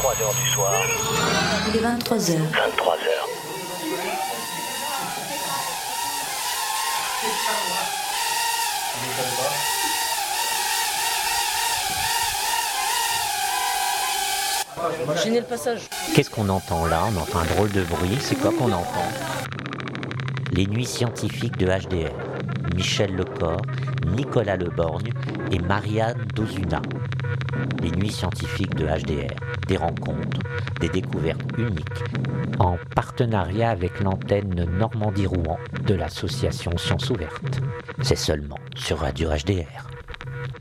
23h du soir. Il est 23h. 23h. Gêner le passage. Qu'est-ce qu'on entend là? On entend un drôle de bruit. C'est quoi qu'on entend? Les nuits scientifiques de HDR. Michel Lecor, Nicolas Leborgne et Marianne Dozuna. Les nuits scientifiques de HDR. Des rencontres, des découvertes uniques. En partenariat avec l'antenne Normandie-Rouen de l'association Sciences Ouvertes. C'est seulement sur Radio HDR.